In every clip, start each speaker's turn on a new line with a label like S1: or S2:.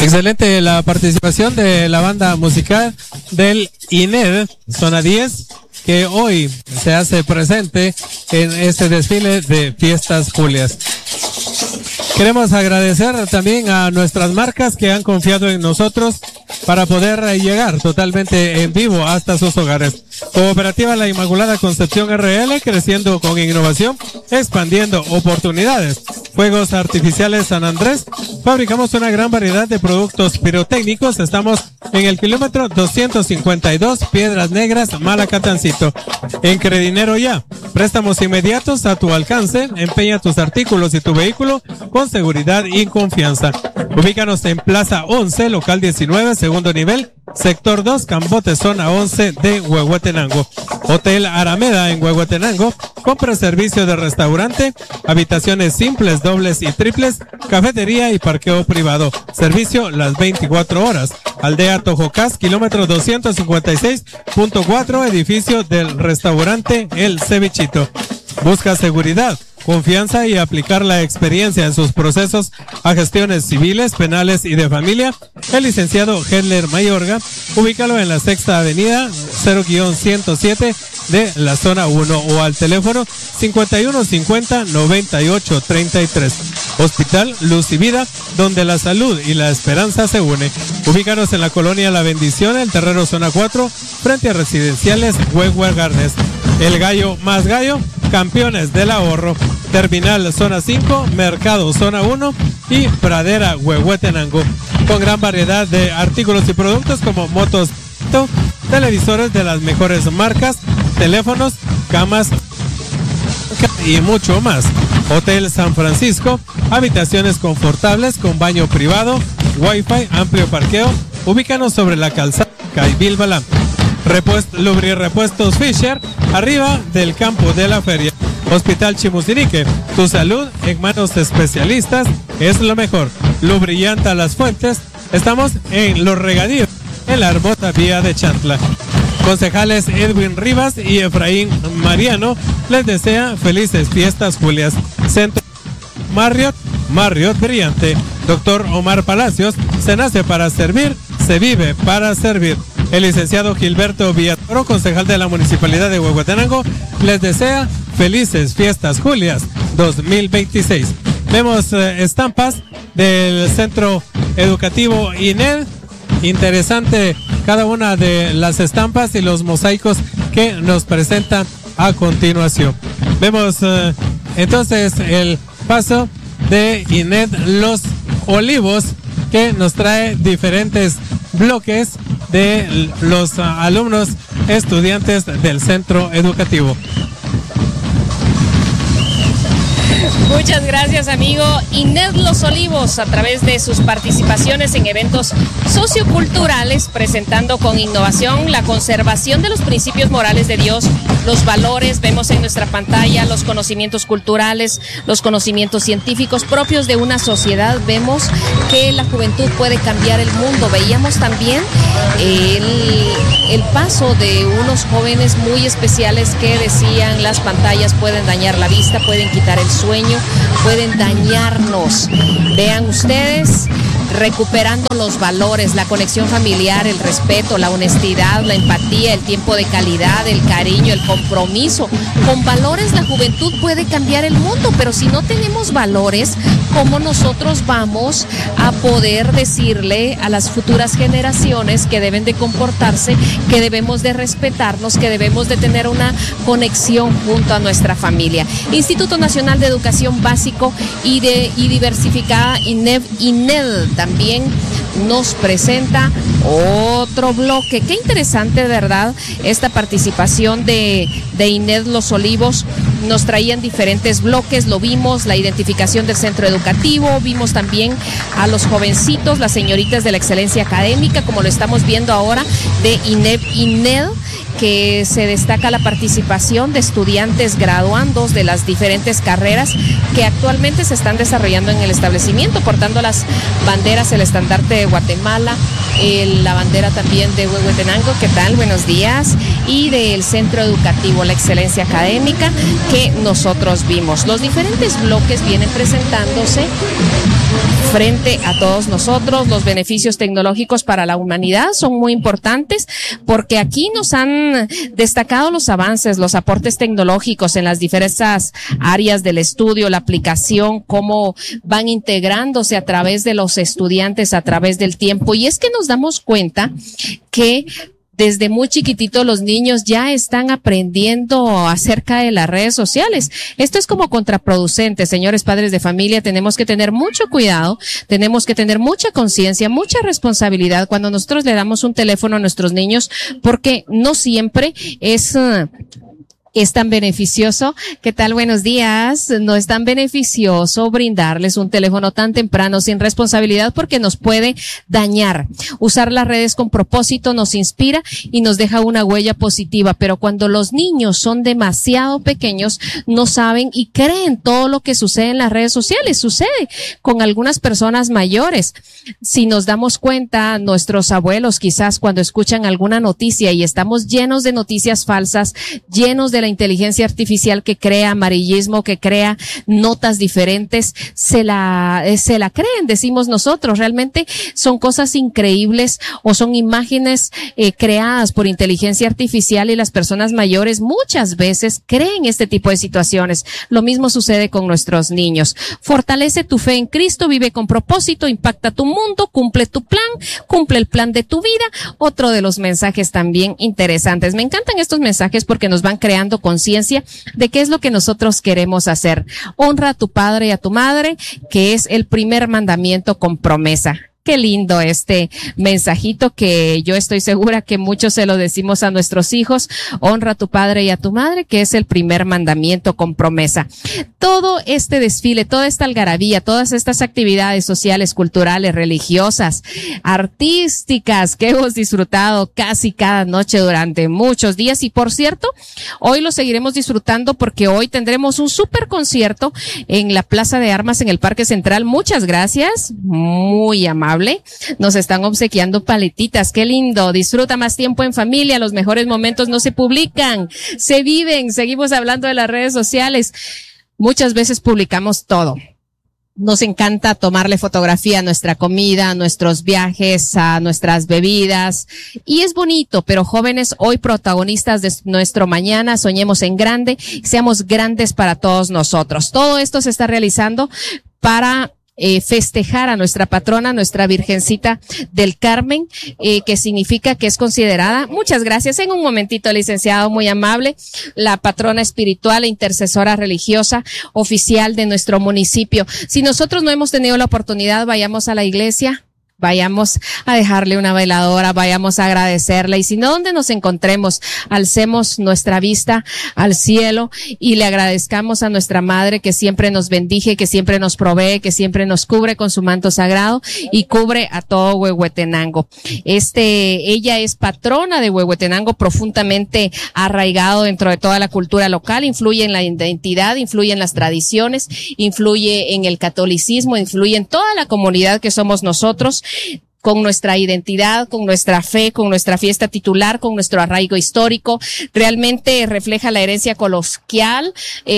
S1: Excelente la participación de la banda musical del INED, Zona 10, que hoy se hace presente en este desfile de Fiestas Julias. Queremos agradecer también a nuestras marcas que han confiado en nosotros para poder llegar totalmente en vivo hasta sus hogares. Cooperativa La Inmaculada Concepción RL, creciendo con innovación, expandiendo oportunidades. Fuegos Artificiales San Andrés, fabricamos una gran variedad de productos pirotécnicos. Estamos en el kilómetro 252, Piedras Negras, Malacatancito. En Credinero Ya, préstamos inmediatos a tu alcance. Empeña tus artículos y tu vehículo con seguridad y confianza. Ubícanos en Plaza 11, local 19, segundo nivel, sector 2, Cambote, zona 11 de Huehuetenango. Hotel Arameda en Huehuetenango, compra servicio de restaurante, habitaciones simples, dobles y triples, cafetería y parqueo privado. Servicio las 24 horas. Aldea Tojocás, kilómetro 256.4, edificio del restaurante El Cevichito. Busca seguridad, confianza y aplicar la experiencia en sus procesos a gestiones civiles, penales y de familia. El licenciado Hedler Mayorga, ubícalo en la Sexta Avenida 0-107 de la zona 1 o al teléfono 5150-9833. Hospital Luz y Vida, donde la salud y la esperanza se unen. Ubícanos en la colonia La Bendición, el Terrero zona 4, frente a Residenciales Wegwer Gardens. El Gallo más Gallo, campeones del ahorro. Terminal zona 5, Mercado zona 1 y Pradera Huehuetenango, con gran variedad de artículos y productos como motos, televisores de las mejores marcas, teléfonos, camas y mucho más. Hotel San Francisco, habitaciones confortables con baño privado, wifi, amplio parqueo. Ubícanos sobre la calzada Caibil Balán. Lubri Repuestos Fisher, arriba del campo de la feria. Hospital Chimusirique, tu salud en manos de especialistas es lo mejor. Lubrillanta Las Fuentes, estamos en Los Regadíos, en la hermosa vía de Chantla. Concejales Edwin Rivas y Efraín Mariano les desea felices fiestas Julias. Centro Marriott Brillante. Doctor Omar Palacios, se nace para servir, se vive para servir. El licenciado Gilberto Villatoro, concejal de la Municipalidad de Huehuetenango, les desea felices fiestas Julias 2026. Vemos estampas del Centro Educativo INED. Interesante cada una de las estampas y los mosaicos que nos presentan a continuación. Vemos entonces el paso de INED Los Olivos, que nos trae diferentes bloques de los alumnos estudiantes del centro educativo.
S2: Muchas gracias, amigo. INED Los Olivos, a través de sus participaciones en eventos socioculturales, presentando con innovación la conservación de los principios morales de Dios, los valores. Vemos en nuestra pantalla los conocimientos culturales, los conocimientos científicos propios de una sociedad. Vemos que la juventud puede cambiar el mundo. Veíamos también el paso de unos jóvenes muy especiales que decían: las pantallas pueden dañar la vista, pueden quitar el sueño, pueden dañarnos. Vean ustedes, recuperando los valores, la conexión familiar, el respeto, la honestidad, la empatía, el tiempo de calidad, el cariño, el compromiso. Con valores la juventud puede cambiar el mundo, pero si no tenemos valores, ¿cómo nosotros vamos a poder decirle a las futuras generaciones que deben de comportarse, que debemos de respetarnos, que debemos de tener una conexión junto a nuestra familia? Instituto Nacional de Educación Básico y Diversificada, INED, también nos presenta otro bloque. Qué interesante, ¿verdad? Esta participación de INED Los Olivos. Nos traían diferentes bloques, lo vimos, la identificación del centro educativo, vimos también a los jovencitos, las señoritas de la excelencia académica, como lo estamos viendo ahora, de INED, que se destaca la participación de estudiantes graduandos de las diferentes carreras que actualmente se están desarrollando en el establecimiento, portando las banderas, el estandarte de Guatemala, la bandera también de Huehuetenango. ¿Qué tal? Buenos días. Y del centro educativo, la excelencia académica, que nosotros vimos. Los diferentes bloques vienen presentándose frente a todos nosotros. Los beneficios tecnológicos para la humanidad son muy importantes porque aquí nos han destacado los avances, los aportes tecnológicos en las diversas áreas del estudio, la aplicación, cómo van integrándose a través de los estudiantes, a través del tiempo. Y es que nos damos cuenta que desde muy chiquitito los niños ya están aprendiendo acerca de las redes sociales. Esto es como contraproducente, señores padres de familia. Tenemos que tener mucho cuidado, tenemos que tener mucha conciencia, mucha responsabilidad cuando nosotros le damos un teléfono a nuestros niños, porque no siempre es tan beneficioso. ¿Qué tal? Buenos días. No es tan beneficioso brindarles un teléfono tan temprano sin responsabilidad porque nos puede dañar. Usar las redes con propósito nos inspira y nos deja una huella positiva, pero cuando los niños son demasiado pequeños, no saben y creen todo lo que sucede en las redes sociales. Sucede con algunas personas mayores. Si nos damos cuenta, nuestros abuelos quizás cuando escuchan alguna noticia y estamos llenos de noticias falsas, llenos de la inteligencia artificial que crea amarillismo, que crea notas diferentes, se la creen, decimos nosotros. Realmente son cosas increíbles o son imágenes creadas por inteligencia artificial y las personas mayores muchas veces creen este tipo de situaciones. Lo mismo sucede con nuestros niños. Fortalece tu fe en Cristo, vive con propósito, impacta tu mundo, cumple tu plan, cumple el plan de tu vida. Otro de los mensajes también interesantes. Me encantan estos mensajes porque nos van creando conciencia de qué es lo que nosotros queremos hacer. Honra a tu padre y a tu madre, que es el primer mandamiento con promesa. Qué lindo este mensajito que yo estoy segura que muchos se lo decimos a nuestros hijos. Honra a tu padre y a tu madre, que es el primer mandamiento con promesa. Todo este desfile, toda esta algarabía, todas estas actividades sociales, culturales, religiosas, artísticas que hemos disfrutado casi cada noche durante muchos días. Y por cierto, hoy lo seguiremos disfrutando porque hoy tendremos un súper concierto en la Plaza de Armas en el Parque Central. Muchas gracias. Muy amable. Nos están obsequiando paletitas. Qué lindo. Disfruta más tiempo en familia. Los mejores momentos no se publican, se viven. Seguimos hablando de las redes sociales. Muchas veces publicamos todo. Nos encanta tomarle fotografía a nuestra comida, a nuestros viajes, a nuestras bebidas. Y es bonito, pero jóvenes, hoy protagonistas de nuestro mañana, soñemos en grande, seamos grandes para todos nosotros. Todo esto se está realizando para festejar a nuestra patrona, nuestra Virgencita del Carmen, que significa que es considerada, muchas gracias, en un momentito, licenciado, muy amable, la patrona espiritual e intercesora religiosa oficial de nuestro municipio. Si nosotros no hemos tenido la oportunidad, vayamos a la iglesia, vayamos a dejarle una veladora, vayamos a agradecerle, y si no, donde nos encontremos, alcemos nuestra vista al cielo y le agradezcamos a nuestra madre que siempre nos bendige, que siempre nos provee, que siempre nos cubre con su manto sagrado y cubre a todo Huehuetenango. Ella es patrona de Huehuetenango, profundamente arraigado dentro de toda la cultura local, influye en la identidad, influye en las tradiciones, influye en el catolicismo, influye en toda la comunidad que somos nosotros, con nuestra identidad, con nuestra fe, con nuestra fiesta titular, con nuestro arraigo histórico. Realmente refleja la herencia coloquial,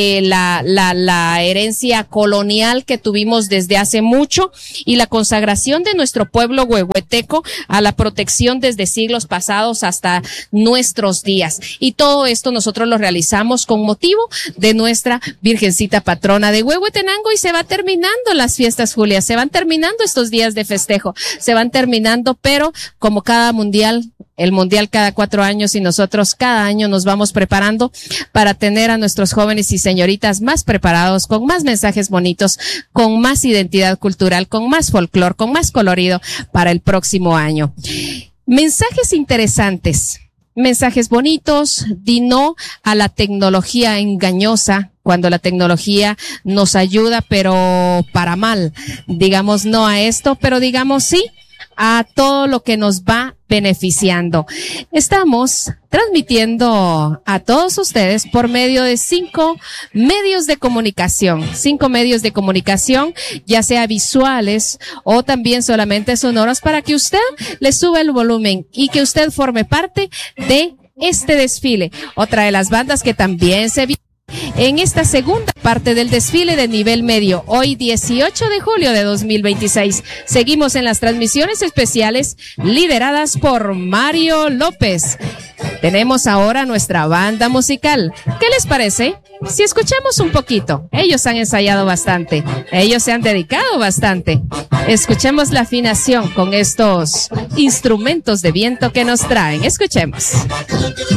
S2: la herencia colonial que tuvimos desde hace mucho y la consagración de nuestro pueblo huehueteco a la protección desde siglos pasados hasta nuestros días. Y todo esto nosotros lo realizamos con motivo de nuestra Virgencita patrona de Huehuetenango, y se va terminando las fiestas, Julia, se van terminando estos días de festejo, se van terminando, pero como cada mundial, el mundial cada 4 años, y nosotros cada año nos vamos preparando para tener a nuestros jóvenes y señoritas más preparados, con más mensajes bonitos, con más identidad cultural, con más folclor, con más colorido para el próximo año. Mensajes interesantes, mensajes bonitos, di no a la tecnología engañosa, cuando la tecnología nos ayuda, pero para mal. Digamos no a esto, pero digamos sí a todo lo que nos va beneficiando. Estamos transmitiendo a todos ustedes por medio de 5 medios de comunicación, ya sea visuales o también solamente sonoros, para que usted le suba el volumen y que usted forme parte de este desfile. Otra de las bandas que también se en esta segunda parte del desfile de nivel medio, hoy 18 de julio de 2026. Seguimos en las transmisiones especiales lideradas por Mario López. Tenemos ahora nuestra banda musical. ¿Qué les parece? Si escuchamos un poquito, ellos han ensayado bastante, ellos se han dedicado bastante. Escuchemos la afinación con estos instrumentos de viento que nos traen. Escuchemos.